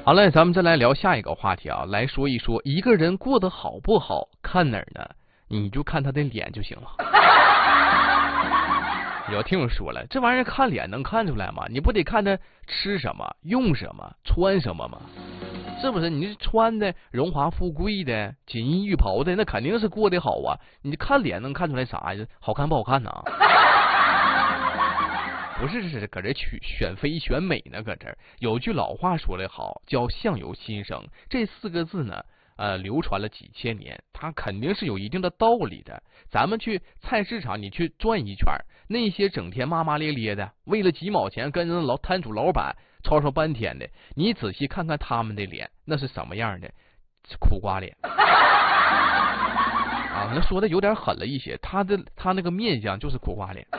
好了，咱们再来聊下一个话题啊，来说一说一个人过得好不好，看哪儿呢？你就看他的脸就行了。有听我说了，这玩意儿看脸能看出来吗？你不得看他吃什么、用什么、穿什么吗？是不是？你穿的荣华富贵的、锦衣玉袍的，那肯定是过得好啊。你看脸能看出来啥呀？好看不好看呢？不是搁这选妃选美呢，搁这儿有句老话说得好，叫相由心生。这4个字呢，流传了几千年，它肯定是有一定的道理的。咱们去菜市场，你去转一圈，那些整天骂骂咧咧的，为了几毛钱跟人摊主老板吵吵半天的，你仔细看看他们的脸，那是什么样的？苦瓜脸啊！那说的有点狠了一些，他那个面相就是苦瓜脸。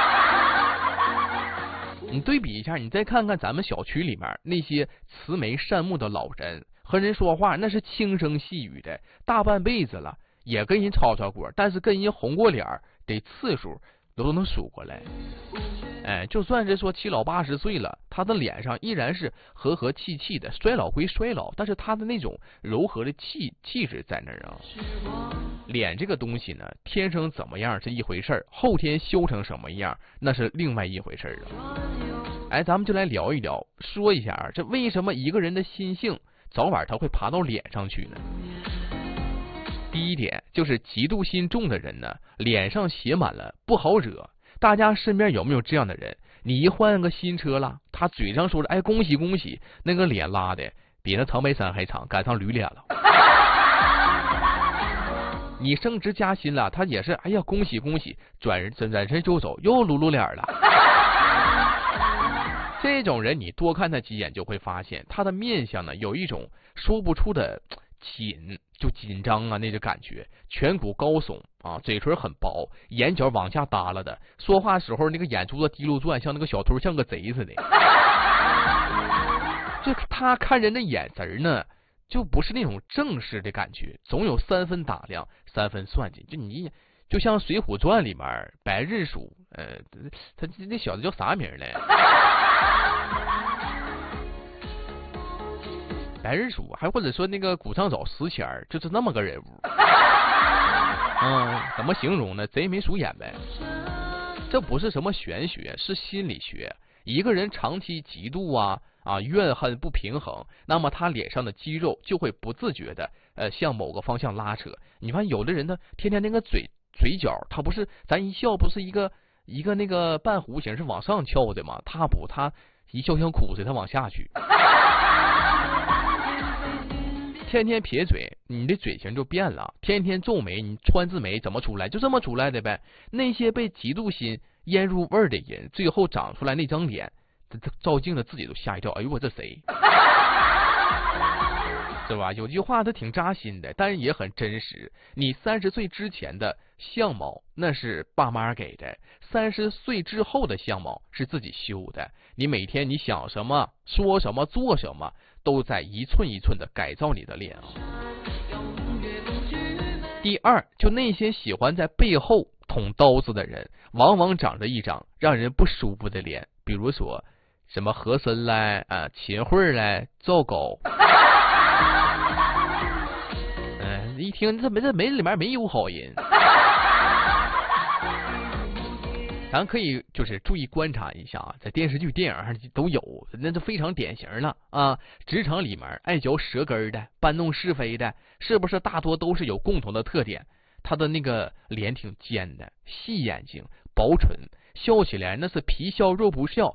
你对比一下，你再看看咱们小区里面那些慈眉善目的老人，和人说话那是轻声细语的，大半辈子了也跟人吵吵过，但是跟人红过脸的次数都能数过来。就算是说7老80岁了，他的脸上依然是和和气气的，衰老归衰老，但是他的那种柔和的气质在那儿啊。脸这个东西呢，天生怎么样是一回事儿，后天修成什么样那是另外一回事儿啊。咱们就来聊一聊，说一下这为什么一个人的心性早晚他会爬到脸上去呢？第一点就是嫉妒心重的人呢，脸上写满了不好惹。大家身边有没有这样的人？你一换个新车了，他嘴上说着恭喜恭喜，那个脸拉的比那长白山还长，赶上驴脸了。你升职加薪了，他也是恭喜恭喜，转身就走，又撸撸脸了。这种人你多看他几眼，就会发现他的面相呢有一种说不出的紧张啊，那个感觉，颧骨高耸啊，嘴唇很薄，眼角往下耷拉的，说话时候那个眼珠子滴溜转，像那个小偷，像个贼似的。就他看人的眼神呢，就不是那种正式的感觉，总有3分打量3分算计。就像《水浒传》里面白日鼠，他那小子叫啥名来？白日鼠，还或者说那个古上早石钱儿，就是那么个人物。怎么形容呢？贼眉鼠眼呗。这不是什么玄学，是心理学。一个人长期嫉妒怨恨不平衡，那么他脸上的肌肉就会不自觉的向某个方向拉扯。你发现有的人呢，天天那个嘴角，他不是咱一笑不是一个那个半弧形是往上翘的吗？他一笑像哭似的，他往下去。天天撇嘴，你的嘴型就变了；天天皱眉，你川字眉怎么出来？就这么出来的呗。那些被嫉妒心腌入味儿的人，最后长出来那张脸，照镜子自己都吓一跳。哎呦我这谁？是吧？有句话它挺扎心的，但是也很真实。你30岁之前的相貌那是爸妈给的，30岁之后的相貌是自己修的。你每天你想什么、说什么、做什么，都在一寸一寸的改造你的脸啊。第二，就那些喜欢在背后捅刀子的人，往往长着一张让人不舒服的脸，比如说什么和珅来秦桧来赵狗。一听这里面没有好人。咱可以就是注意观察一下，在电视剧电影上都有，那就非常典型了啊。职场里面爱嚼舌根的、搬弄是非的，是不是大多都是有共同的特点？他的那个脸挺尖的，细眼睛、薄唇，笑起来那是皮笑肉不笑，